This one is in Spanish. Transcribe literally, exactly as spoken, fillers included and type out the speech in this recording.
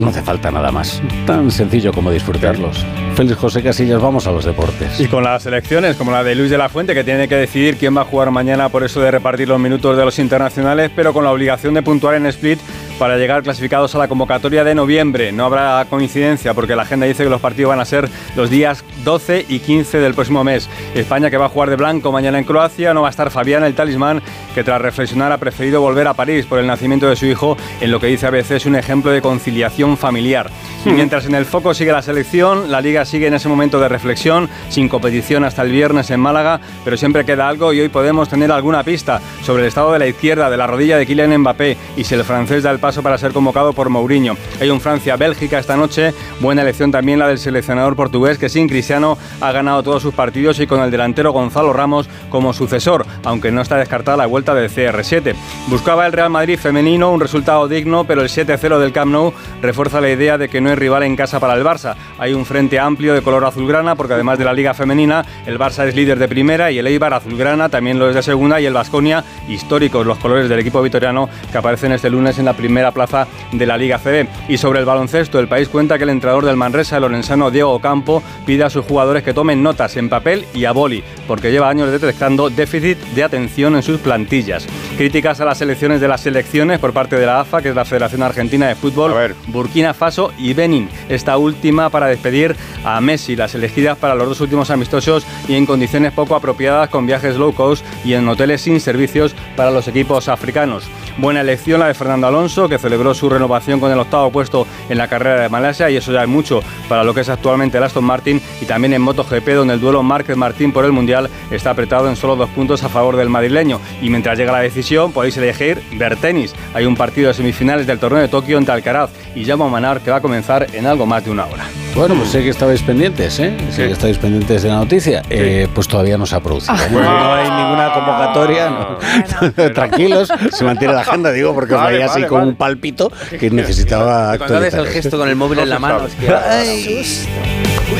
No hace falta nada más. Tan sencillo como disfrutarlos. Félix José Casillas, vamos a los deportes. Y con las selecciones, como la de Luis de la Fuente, que tiene que decidir quién va a jugar mañana, por eso de repartir los minutos de los internacionales, pero con la obligación de puntuar en Split para llegar clasificados a la convocatoria de noviembre. No habrá coincidencia porque la agenda dice que los partidos van a ser los días doce y quince del próximo mes. España, que va a jugar de blanco mañana en Croacia, no va a estar Fabián, el talismán, que tras reflexionar ha preferido volver a París por el nacimiento de su hijo, en lo que dice A B C es un ejemplo de conciliación familiar. Y mientras en el foco sigue la selección, la Liga sigue en ese momento de reflexión, sin competición hasta el viernes en Málaga, pero siempre queda algo y hoy podemos tener alguna pista sobre el estado de la izquierda, de la rodilla de Kylian Mbappé y si el francés da el paso para ser convocado por Mourinho. Hay un Francia-Bélgica esta noche, buena elección también la del seleccionador portugués, que sin Cristiano ha ganado todos sus partidos y con el delantero Gonzalo Ramos como sucesor, aunque no está descartada la vuelta del C R siete. Buscaba el Real Madrid femenino un resultado digno, pero el siete cero del Camp Nou refuerza la idea de que no hay rival en casa para el Barça. Hay un frente amplio de color azulgrana, porque además de la Liga Femenina, el Barça es líder de primera y el Eibar azulgrana también lo es de segunda, y el Baskonia, históricos los colores del equipo vitoriano, que aparecen este lunes en la primera plaza de la Liga C B. Y sobre el baloncesto, El País cuenta que el entrenador del Manresa, el orensano Diego Campo, pide a sus jugadores que tomen notas en papel y a boli, porque lleva años detectando déficit de atención en sus plantillas. Críticas a las elecciones de las selecciones por parte de la A F A, que es la Federación Argentina de Fútbol, Burkina Faso y Benin, esta última para despedir a Messi, las elegidas para los dos últimos amistosos y en condiciones poco apropiadas, con viajes low cost y en hoteles sin servicios para los equipos africanos. Buena elección la de Fernando Alonso, que celebró su renovación con el octavo puesto en la carrera de Malasia, y eso ya es mucho para lo que es actualmente el Aston Martin, y también en MotoGP, donde el duelo Márquez-Martín por el Mundial está apretado en solo dos puntos a favor del madrileño. Y mientras llega la decisión, podéis elegir ver tenis. Hay un partido de semifinales del torneo de Tokio entre Alcaraz y Jaume Manar que va a comenzar en algo más de una hora. Bueno, pues sé que estabais pendientes, ¿eh? Sé sí. que estáis pendientes de la noticia. Sí. Eh, pues todavía no se ha producido. Ah, no, no hay ninguna convocatoria. No. No. Tranquilos, se mantiene la agenda, digo, porque vale, os veía vale, así vale. con un palpito que necesitaba actualizar. Cuando haces el gesto con el móvil en la mano, es que... ¡Ay!